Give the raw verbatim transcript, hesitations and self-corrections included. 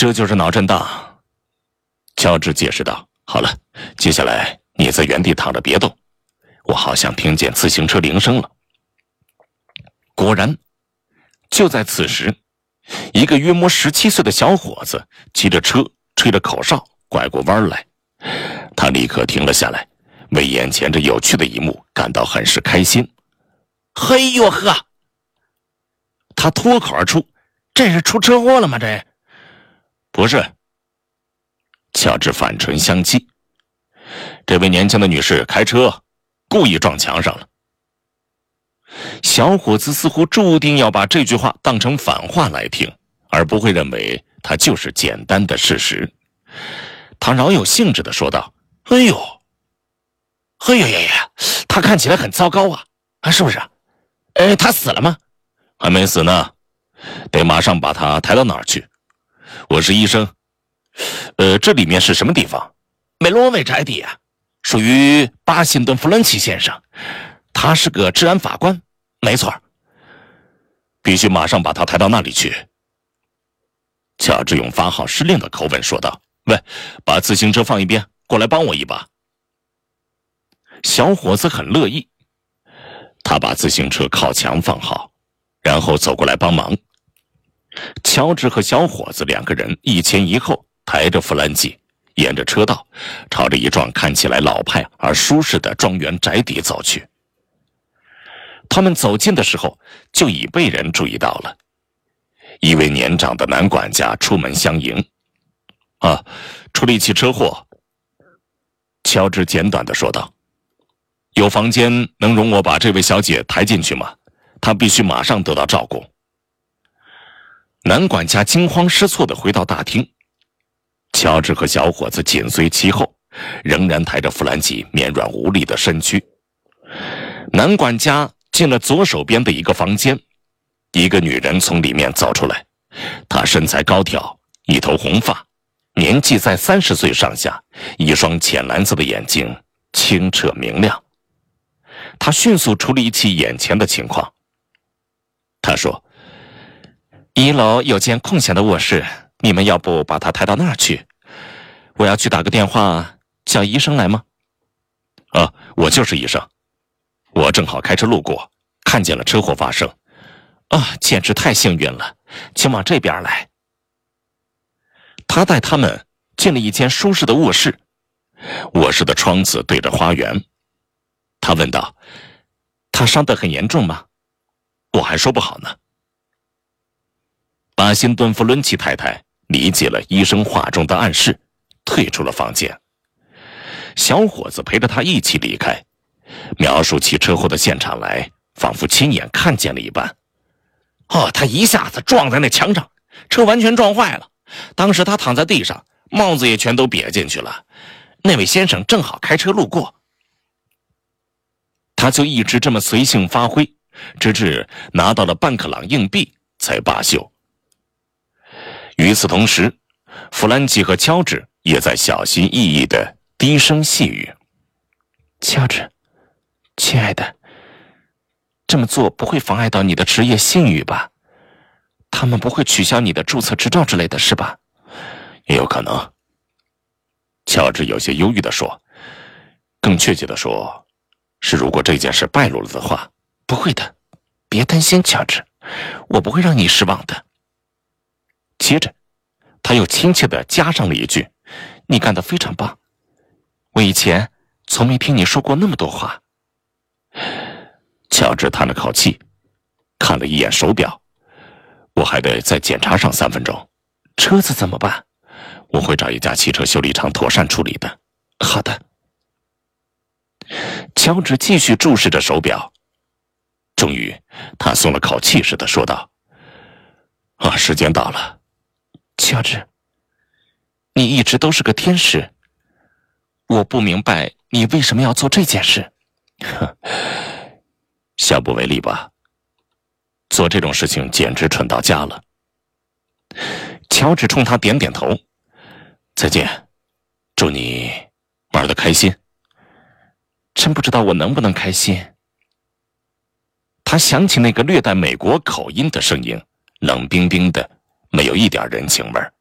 这就是脑震荡。乔治解释道。好了，接下来你在原地躺着别动，我好像听见自行车铃声了。果然，就在此时，一个约莫十七岁的小伙子骑着车，吹着口哨，拐过弯来。他立刻停了下来，为眼前这有趣的一幕感到很是开心。 嘿呦呵！ 他脱口而出：“ 这是出车祸了吗？这不是。”乔治反唇相讥：“这位年轻的女士开车故意撞墙上了。”小伙子似乎注定要把这句话当成反话来听，而不会认为它就是简单的事实。他饶有兴致地说道：“ 哎呦，哎呦爷爷，他看起来很糟糕啊，啊，是不是？哎，他死了吗？”“ 还没死呢，得马上把他抬到哪儿去？我是医生。呃，这里面是什么地方？”“ 梅罗韦宅邸啊，属于巴辛顿·弗伦奇先生，他是个治安法官。”“没错。”“ 必须马上把他抬到那里去。”乔治用发号施令的口吻说道。“喂，把自行车放一边，过来帮我一把。”小伙子很乐意，他把自行车靠墙放好，然后走过来帮忙。乔治和小伙子两个人一前一后抬着弗兰基，沿着车道朝着一幢看起来老派而舒适的庄园宅邸走去。他们走近的时候，就已被人注意到了。一位年长的男管家出门相迎。“啊，出了一起车祸。”乔治简短地说道。“有房间能容我把这位小姐抬进去吗？她必须马上得到照顾。”男管家惊慌失措地回到大厅，乔治和小伙子紧随其后，仍然抬着弗兰基绵软无力的身躯。男管家进了左手边的一个房间，一个女人从里面走出来，她身材高挑，一头红发，年纪在三十岁上下，一双浅蓝色的眼睛清澈明亮。她迅速处理起眼前的情况。她说：“ 一楼有间空闲的卧室，你们要不把他抬到那儿去？我要去打个电话，叫医生来吗？”“ 啊，我就是医生，我正好开车路过，看见了车祸发生。”“ 啊，简直太幸运了，请往这边来。” 他带他们进了一间舒适的卧室，卧室的窗子对着花园。他问道：“ 他伤得很严重吗？”“ 我还说不好呢。”巴辛顿·弗伦奇太太理解了医生话中的暗示，退出了房间。小伙子陪着他一起离开，描述起车祸的现场来，仿佛亲眼看见了一般。 “哦，他一下子撞在那墙上，车完全撞坏了。当时他躺在地上，帽子也全都瘪进去了。那位先生正好开车路过。” 他就一直这么随性发挥，直至拿到了半克朗硬币才罢休。与此同时，弗兰基和乔治也在小心翼翼地低声细语：“ 乔治，亲爱的，这么做不会妨碍到你的职业信誉吧？他们不会取消你的注册执照之类的是吧？”“ 也有可能。”乔治有些忧郁地说，“更确切地说，是如果这件事败露了的话。”“ 不会的，别担心，乔治，我不会让你失望的。” 接着，他又亲切地加上了一句：“ 你干得非常棒，我以前从没听你说过那么多话。” 乔治叹了口气，看了一眼手表：“我还得再检查上三分钟。”“ 车子怎么办？”“ 我会找一家汽车修理厂妥善处理的。”“ 好的。” 乔治继续注视着手表，终于，他松了口气似的说道：“啊，时间到了。”“ 乔治，你一直都是个天使，我不明白你为什么要做这件事。”“ 哼，下不为例吧。做这种事情简直蠢到家了。”乔治冲他点点头：“再见，祝你玩得开心。”“ 真不知道我能不能开心。” 他想起那个略带美国口音的声音，冷冰冰的，没有一点人情味儿。